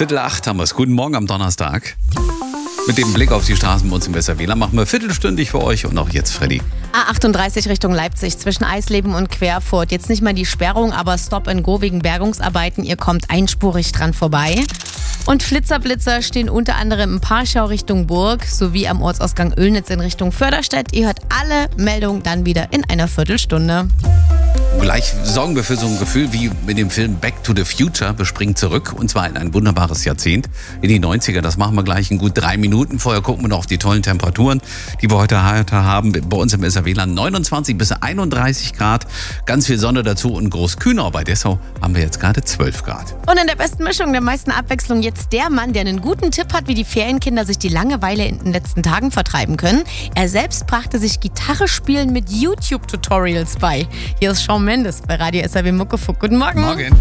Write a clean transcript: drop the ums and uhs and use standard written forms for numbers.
7:45 haben wir es. Guten Morgen am Donnerstag. Mit dem Blick auf die Straßen bei uns im Weserwähler machen wir viertelstündig für euch und auch jetzt Freddy. A38 Richtung Leipzig zwischen Eisleben und Querfurt. Jetzt nicht mal die Sperrung, aber Stop and Go wegen Bergungsarbeiten. Ihr kommt einspurig dran vorbei. Und Flitzer-Blitzer stehen unter anderem im Parschau Richtung Burg sowie am Ortsausgang Oelnitz in Richtung Förderstedt. Ihr hört alle Meldungen dann wieder in einer Viertelstunde. Gleich sorgen wir für so ein Gefühl wie mit dem Film Back to the Future. Wir springen zurück und zwar in ein wunderbares Jahrzehnt, in die 90er. Das machen wir gleich in gut 3 Minuten. Vorher gucken wir noch auf die tollen Temperaturen, die wir heute haben. Bei uns im Weserwähler 29 bis 31 Grad, ganz viel Sonne dazu und Großkühnau. Bei Dessau haben wir jetzt gerade 12 Grad. Und in der besten Mischung, der meisten Abwechslung jetzt der Mann, der einen guten Tipp hat, wie die Ferienkinder sich die Langeweile in den letzten Tagen vertreiben können. Er selbst brachte sich Gitarre spielen mit YouTube-Tutorials bei. Hier ist Shawn Mendes bei Radio SAW Muckefuck. Guten Morgen. Morgen.